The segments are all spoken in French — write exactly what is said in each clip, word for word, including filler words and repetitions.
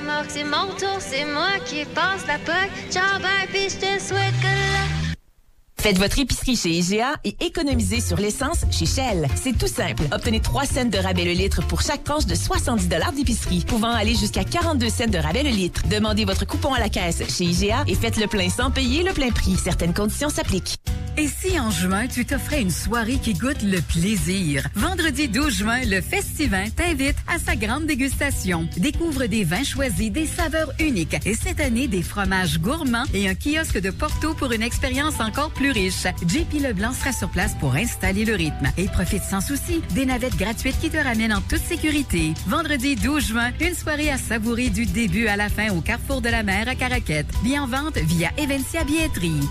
remorque, c'est mon tour, c'est moi qui passe la poque. Ciao, bye, pis je te souhaite que la... Faites votre épicerie chez I G A et économisez sur l'essence chez Shell. C'est tout simple. Obtenez trois cents de rabais le litre pour chaque tranche de soixante-dix dollars d'épicerie, pouvant aller jusqu'à quarante-deux cents de rabais le litre. Demandez votre coupon à la caisse chez I G A et faites le plein sans payer le plein prix. Certaines conditions s'appliquent. Et si en juin, tu t'offrais une soirée qui goûte le plaisir? Vendredi douze juin, le Festivin t'invite à sa grande dégustation. Découvre des vins choisis, des saveurs uniques et cette année, des fromages gourmands et un kiosque de Porto pour une expérience encore plus riche. J P Leblanc sera sur place pour installer le rythme et profite sans souci des navettes gratuites qui te ramènent en toute sécurité. Vendredi douze juin, une soirée à savourer du début à la fin au Carrefour de la Mer à Caraquette. Bien en vente via Evencia Billetterie.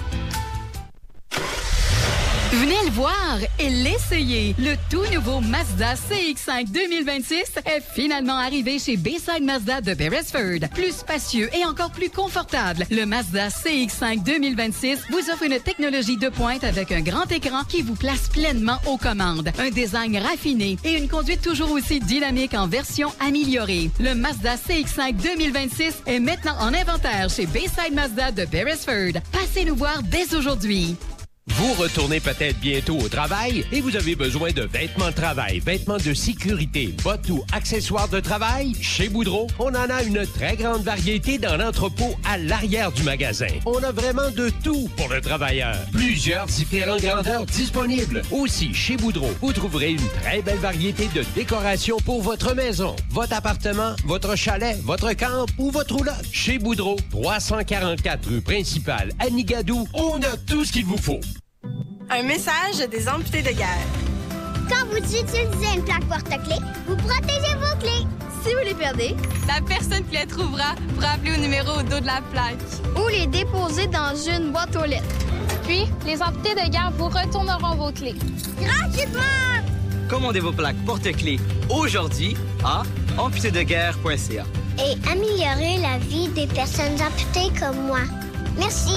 Venez le voir et l'essayer. Le tout nouveau Mazda C X cinq deux mille vingt-six est finalement arrivé chez Bayside Mazda de Beresford. Plus spacieux et encore plus confortable, le Mazda C X cinq deux mille vingt-six vous offre une technologie de pointe avec un grand écran qui vous place pleinement aux commandes, un design raffiné et une conduite toujours aussi dynamique en version améliorée. Le Mazda C X cinq deux mille vingt-six est maintenant en inventaire chez Bayside Mazda de Beresford. Passez nous voir dès aujourd'hui. Vous retournez peut-être bientôt au travail et vous avez besoin de vêtements de travail, vêtements de sécurité, bottes ou accessoires de travail? Chez Boudreau, on en a une très grande variété dans l'entrepôt à l'arrière du magasin. On a vraiment de tout pour le travailleur. Plusieurs différentes grandeurs disponibles. Aussi, chez Boudreau, vous trouverez une très belle variété de décorations pour votre maison, votre appartement, votre chalet, votre camp ou votre roulotte. Chez Boudreau, trois cent quarante-quatre rue principale, à Nigadou, on a tout ce qu'il vous faut. Un message des amputés de guerre. Quand vous utilisez une plaque porte-clés, vous protégez vos clés. Si vous les perdez, la personne qui les trouvera pourra appeler au numéro au dos de la plaque. Ou les déposer dans une boîte aux lettres. Puis, les amputés de guerre vous retourneront vos clés. Gratuitement! Commandez vos plaques porte-clés aujourd'hui à amputés de guerre point c a. Et améliorer la vie des personnes amputées comme moi. Merci.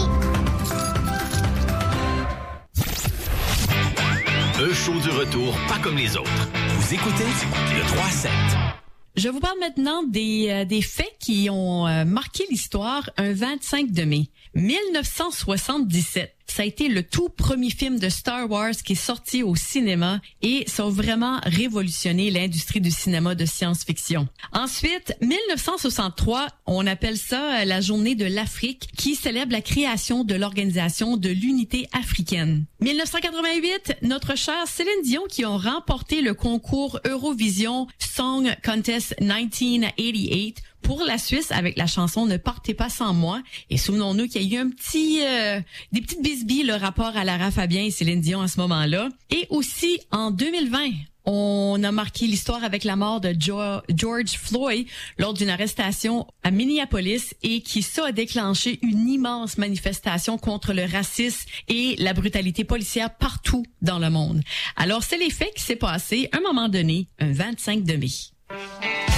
Un show du retour pas comme les autres. Vous écoutez le trois sept. Je vous parle maintenant des, euh, des faits qui ont euh, marqué l'histoire un vingt-cinq de mai mille neuf cent soixante-dix-sept. Ça a été le tout premier film de Star Wars qui est sorti au cinéma et ça a vraiment révolutionné l'industrie du cinéma de science-fiction. Ensuite, mille neuf cent soixante-trois, on appelle ça la journée de l'Afrique qui célèbre la création de l'Organisation de l'Unité africaine. mille neuf cent quatre-vingt-huit, notre chère Céline Dion qui a remporté le concours Eurovision Song Contest dix-neuf quatre-vingt-dix-huit pour la Suisse avec la chanson Ne partez pas sans moi. Et souvenons-nous qu'il y a eu un petit, euh, des petites bisbilles le rapport à Lara Fabian et Céline Dion à ce moment-là. Et aussi en deux mille vingt, on a marqué l'histoire avec la mort de jo- George Floyd lors d'une arrestation à Minneapolis et qui ça a déclenché une immense manifestation contre le racisme et la brutalité policière partout dans le monde. Alors c'est les faits qui s'est passé à un moment donné, un vingt-cinq de mai.